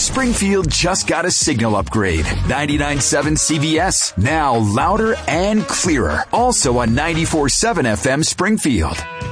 Springfield just got a signal upgrade. 99.7 CBS, now louder and clearer. Also on 94.7 FM Springfield.